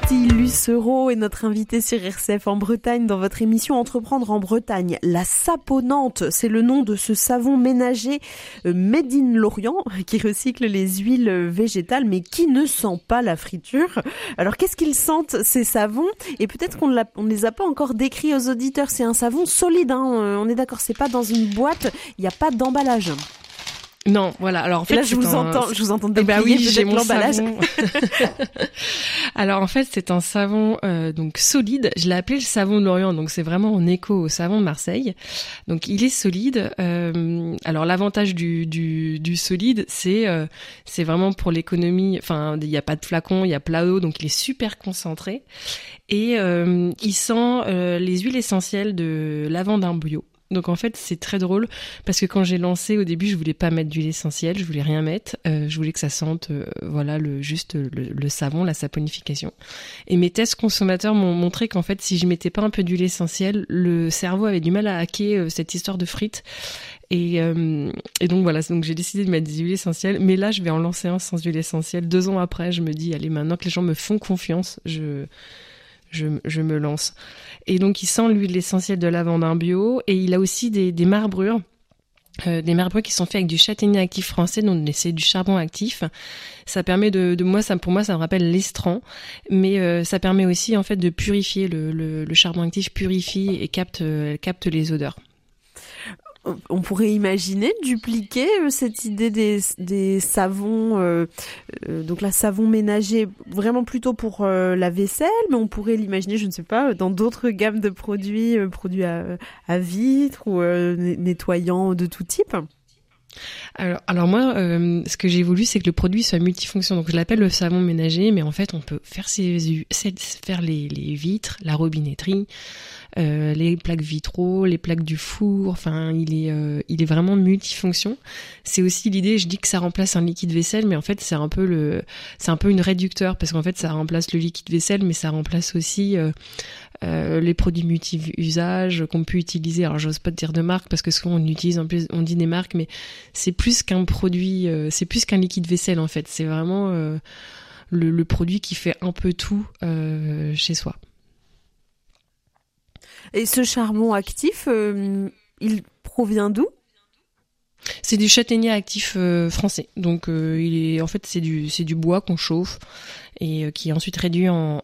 Lucie Lucero est notre invitée sur RCF en Bretagne dans votre émission Entreprendre en Bretagne. La Saponnante, c'est le nom de ce savon ménager made in Lorient qui recycle les huiles végétales mais qui ne sent pas la friture. Alors qu'est-ce qu'ils sentent ces savons? Et peut-être qu'on ne les a pas encore décrits aux auditeurs. C'est un savon solide, on est d'accord, c'est pas dans une boîte, il n'y a pas d'emballage. Non, voilà. Alors en fait, là, je vous entends déplier oui, j'ai mon l'emballage. savon. Alors en fait, c'est un savon donc solide. Je l'ai appelé le savon de Lorient, donc c'est vraiment en écho au savon de Marseille. Donc il est solide. Alors l'avantage du solide, c'est vraiment pour l'économie. Enfin, il y a pas de flacon, il y a plat d'eau, donc il est super concentré et il sent les huiles essentielles de lavande bio. Donc en fait c'est très drôle parce que quand j'ai lancé au début je voulais pas mettre d'huile essentielle, je voulais rien mettre, je voulais que ça sente le savon, la saponification. Et mes tests consommateurs m'ont montré qu'en fait si je mettais pas un peu d'huile essentielle, le cerveau avait du mal à hacker cette histoire de frites. Et donc voilà, donc j'ai décidé de mettre des huiles essentielles, mais là je vais en lancer un sans huile essentielle. 2 ans après, je me dis allez, maintenant que les gens me font confiance, je me lance. Et donc il sent l'huile essentielle de lavande bio et il a aussi des marbrures. Des marbrures qui sont faits avec du châtaignier actif français, donc c'est du charbon actif. Ça permet pour moi ça me rappelle l'estran, mais ça permet aussi en fait de purifier le charbon actif purifie et capte les odeurs. On pourrait imaginer dupliquer cette idée des savons, donc la savon ménager, vraiment plutôt pour la vaisselle, mais on pourrait l'imaginer, je ne sais pas, dans d'autres gammes de produits à vitre ou nettoyants de tout type. Alors moi, ce que j'ai voulu, c'est que le produit soit multifonction. Donc je l'appelle le savon ménager, mais en fait, on peut faire faire les vitres, la robinetterie, les plaques vitraux, les plaques du four. Enfin, il est vraiment multifonction. C'est aussi l'idée. Je dis que ça remplace un liquide vaisselle, mais en fait, c'est un peu une réducteur parce qu'en fait, ça remplace le liquide vaisselle, mais ça remplace aussi les produits multi-usages qu'on peut utiliser. Alors j'ose pas te dire de marque parce que souvent on dit des marques, mais c'est plus qu'un produit, c'est plus qu'un liquide vaisselle en fait. C'est vraiment le produit qui fait un peu tout chez soi. Et ce charbon actif, il provient d'où ? C'est du châtaignier actif français. Donc c'est du bois qu'on chauffe et qui est ensuite réduit en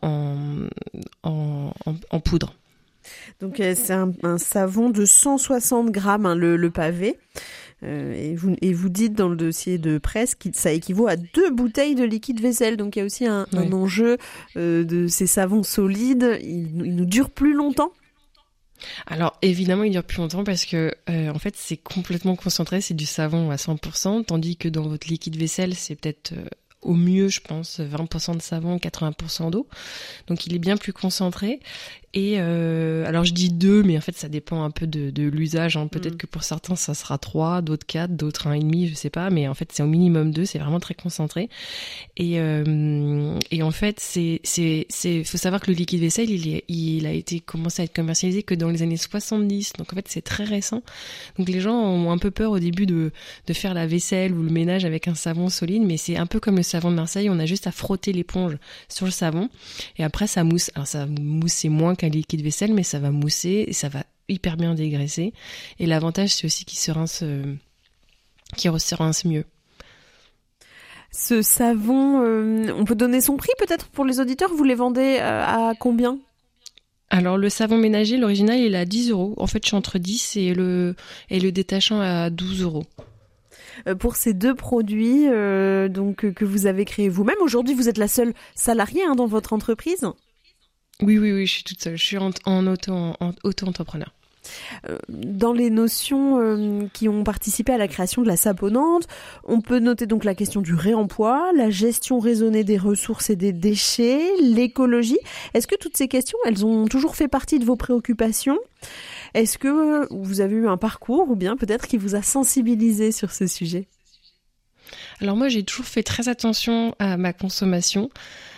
poudre. Donc c'est un savon de 160 grammes, le pavé. Et vous dites dans le dossier de presse que ça équivaut à 2 bouteilles de liquide vaisselle. Donc il y a aussi un enjeu de ces savons solides. Ils nous durent plus longtemps. Alors évidemment il dure plus longtemps parce que en fait c'est complètement concentré, c'est du savon à 100%, tandis que dans votre liquide vaisselle c'est peut-être au mieux je pense 20% de savon, 80% d'eau, donc il est bien plus concentré. Et alors je dis 2, mais en fait ça dépend un peu de l'usage, hein. Peut-être que pour certains ça sera 3, d'autres 4, d'autres 1,5, je sais pas, mais en fait c'est au minimum 2, c'est vraiment très concentré. Et en fait faut savoir que le liquide vaisselle il a été commencé à être commercialisé que dans les années 70, donc en fait c'est très récent. Donc les gens ont un peu peur au début de faire la vaisselle ou le ménage avec un savon solide, mais c'est un peu comme le savon de Marseille, on a juste à frotter l'éponge sur le savon et après ça mousse. Alors ça mousse, c'est moins qu'un liquide vaisselle, mais ça va mousser et ça va hyper bien dégraisser. Et l'avantage, c'est aussi qu'il se rince mieux. Ce savon, on peut donner son prix peut-être pour les auditeurs. Vous les vendez à combien ? Alors le savon ménager, l'original, il est à 10 €. En fait, je suis entre 10 et le détachant à 12 €. Pour ces 2 produits que vous avez créés vous-même, aujourd'hui vous êtes la seule salariée dans votre entreprise ? Oui, je suis toute seule. Je suis en auto-entrepreneur. Dans les notions qui ont participé à la création de la Saponnante, on peut noter donc la question du réemploi, la gestion raisonnée des ressources et des déchets, l'écologie. Est-ce que toutes ces questions, elles ont toujours fait partie de vos préoccupations ? Est-ce que vous avez eu un parcours ou bien peut-être qui vous a sensibilisé sur ce sujet ? Alors moi, j'ai toujours fait très attention à ma consommation.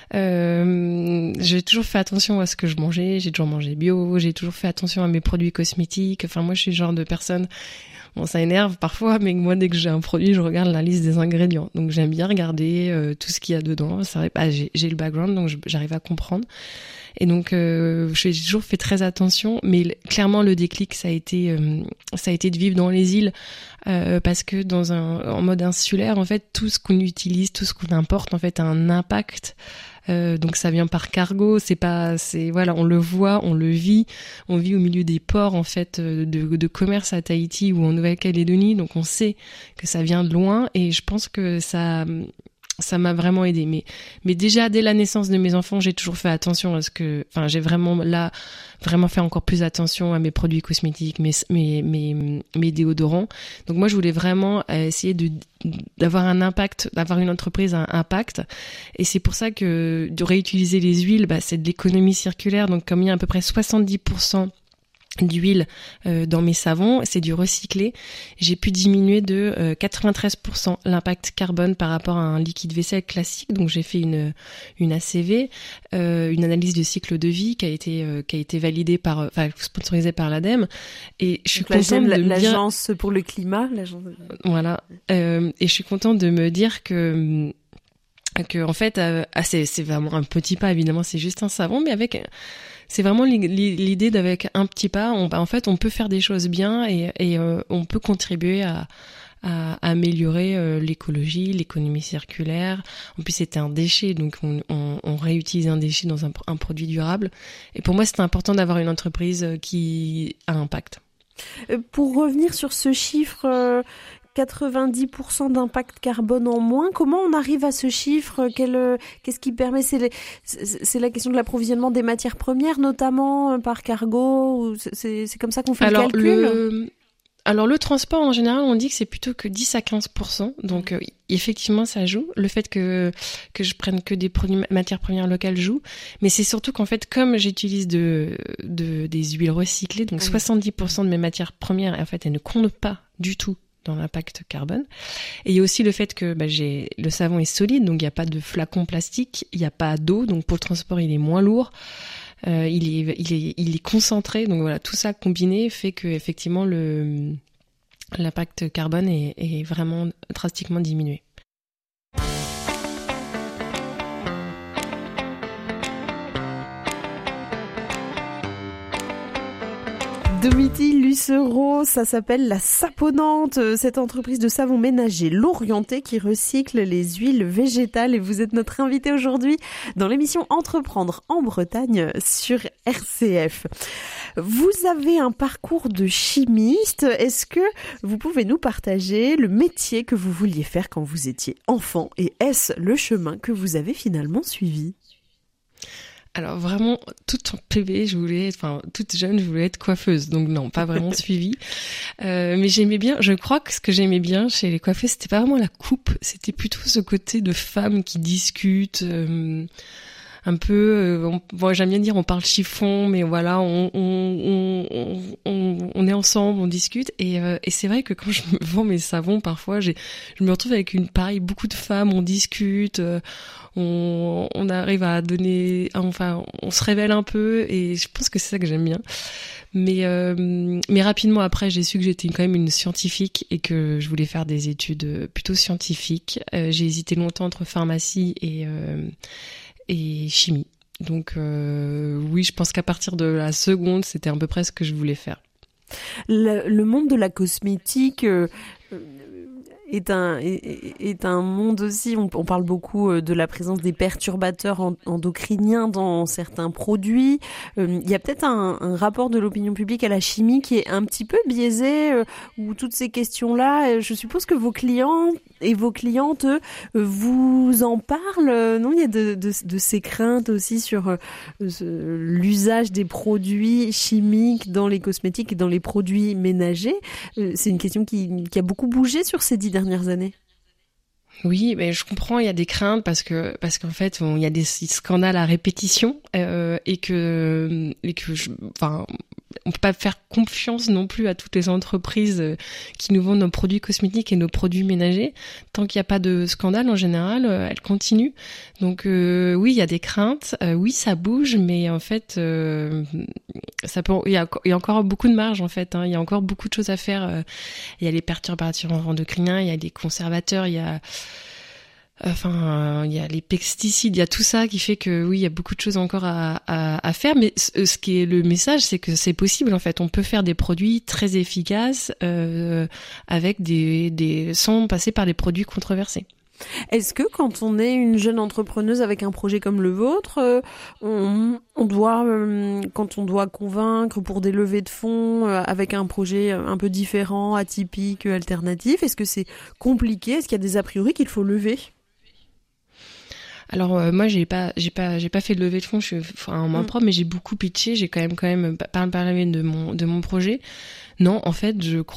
J'ai toujours fait attention à ce que je mangeais, j'ai toujours mangé bio, j'ai toujours fait attention à mes produits cosmétiques. Enfin moi je suis le genre de personne, Bon, ça énerve parfois, mais moi, dès que j'ai un produit, je regarde la liste des ingrédients. Donc, j'aime bien regarder tout ce qu'il y a dedans. C'est vrai, j'ai le background, donc j'arrive à comprendre. Et donc, j'ai toujours fait très attention. Mais clairement, le déclic, ça a été de vivre dans les îles, parce que en mode insulaire, en fait, tout ce qu'on utilise, tout ce qu'on importe, en fait, a un impact. Donc ça vient par cargo, voilà, on le voit, on le vit, on vit au milieu des ports en fait de commerce à Tahiti ou en Nouvelle-Calédonie, donc on sait que ça vient de loin et je pense que ça m'a vraiment aidé. Mais déjà dès la naissance de mes enfants, j'ai toujours fait attention à j'ai vraiment fait encore plus attention à mes produits cosmétiques, mes déodorants. Donc moi je voulais vraiment essayer d'avoir un impact, d'avoir une entreprise à impact. Et c'est pour ça que de réutiliser les huiles, c'est de l'économie circulaire. Donc comme il y a à peu près 70% d'huile dans mes savons, c'est du recyclé. J'ai pu diminuer de 93% l'impact carbone par rapport à un liquide vaisselle classique. Donc j'ai fait une ACV, une analyse de cycle de vie qui a été validée sponsorisée par l'ADEME. Et je suis contente de l'agence pour le climat, voilà. Et je suis contente de me dire que en fait, c'est vraiment un petit pas, évidemment, c'est juste un savon, mais c'est vraiment l'idée d'avec un petit pas, en fait, on peut faire des choses bien et on peut contribuer à améliorer l'écologie, l'économie circulaire. En plus, c'était un déchet, donc on réutilise un déchet dans un produit durable. Et pour moi, c'était important d'avoir une entreprise qui a un impact. Pour revenir sur ce chiffre, 90% d'impact carbone en moins. Comment on arrive à ce chiffre ? Qu'est-ce qui permet ? C'est la question de l'approvisionnement des matières premières, notamment par cargo. C'est comme ça qu'on fait le calcul ? Alors le transport en général, on dit que c'est plutôt que 10 à 15%. Donc effectivement, ça joue. Le fait que je prenne que des matières premières locales joue. Mais c'est surtout qu'en fait, comme j'utilise des huiles recyclées, donc 70% de mes matières premières, en fait, elles ne comptent pas du tout dans l'impact carbone. Et il y a aussi le fait que le savon est solide, donc il n'y a pas de flacon plastique, il n'y a pas d'eau, donc pour le transport il est moins lourd, il est concentré, donc voilà, tout ça combiné fait que effectivement l'impact carbone est vraiment drastiquement diminué. Domitille Lucero, ça s'appelle La Saponante, cette entreprise de savon ménager l'Orienté qui recycle les huiles végétales et vous êtes notre invité aujourd'hui dans l'émission Entreprendre en Bretagne sur RCF. Vous avez un parcours de chimiste, est-ce que vous pouvez nous partager le métier que vous vouliez faire quand vous étiez enfant et est-ce le chemin que vous avez finalement suivi ? Alors vraiment, toute toute jeune, je voulais être coiffeuse. Donc non, pas vraiment suivie. Mais j'aimais bien, je crois que ce que j'aimais bien chez les coiffeuses, c'était pas vraiment la coupe, c'était plutôt ce côté de femmes qui discutent, un peu, j'aime bien dire on parle chiffon, mais voilà, on est ensemble, on discute. Et c'est vrai que quand je me vends mes savons, parfois, je me retrouve avec beaucoup de femmes, on discute, on arrive à donner, on se révèle un peu et je pense que c'est ça que j'aime bien. Mais rapidement après, j'ai su que j'étais quand même une scientifique et que je voulais faire des études plutôt scientifiques. J'ai hésité longtemps entre pharmacie et chimie. Donc oui, je pense qu'à partir de la seconde, c'était à peu près ce que je voulais faire. Le monde de la cosmétique est un monde aussi, on parle beaucoup de la présence des perturbateurs endocriniens dans certains produits. Il y a peut-être un rapport de l'opinion publique à la chimie qui est un petit peu biaisé, où toutes ces questions-là, je suppose que vos clients et vos clientes vous en parlent, non ? Il y a de ces craintes aussi sur l'usage des produits chimiques dans les cosmétiques et dans les produits ménagers. C'est une question qui a beaucoup bougé sur ces 10 dernières années. Oui, mais je comprends, il y a des craintes parce qu'en fait, il y a des scandales à répétition et que on peut pas faire confiance non plus à toutes les entreprises qui nous vendent nos produits cosmétiques et nos produits ménagers. Tant qu'il n'y a pas de scandale, en général, elles continuent. Donc oui, il y a des craintes. Oui, ça bouge, mais en fait, il y a encore beaucoup de marge en fait. Il y a encore beaucoup de choses à faire. Il y a les perturbateurs endocriniens, il y a les conservateurs, il y a les pesticides, il y a tout ça qui fait que oui, il y a beaucoup de choses encore à faire, mais ce qui est le message, c'est que c'est possible en fait. On peut faire des produits très efficaces avec sans passer par des produits controversés. Est-ce que quand on est une jeune entrepreneuse avec un projet comme le vôtre, on doit, quand on doit convaincre pour des levées de fonds avec un projet un peu différent, atypique, alternatif, est-ce que c'est compliqué? Est-ce qu'il y a des a priori qu'il faut lever? Alors moi j'ai pas fait de levée de fonds, je suis en main propre, mais j'ai beaucoup pitché, j'ai quand même parlé de mon projet. Non, en fait, je